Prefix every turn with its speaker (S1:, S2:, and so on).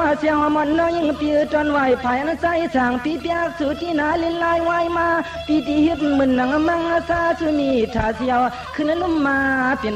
S1: เสียงมันน้อยปีจนไหวภายในใจสางปีเปียกสุที่นาลินลายไหวมาปีที่ฮิตมึนนังมังซาสุมีท่าเสียวขึ้นลุ่มมาเปลี่ยน